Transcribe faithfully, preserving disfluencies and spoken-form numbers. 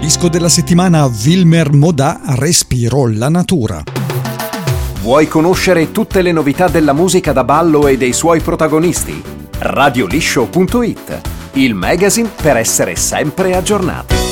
Disco della settimana Wilmer Modà, Respiro la natura. Vuoi conoscere tutte le novità della musica da ballo e dei suoi protagonisti? radio liscio punto it, il magazine per essere sempre aggiornati.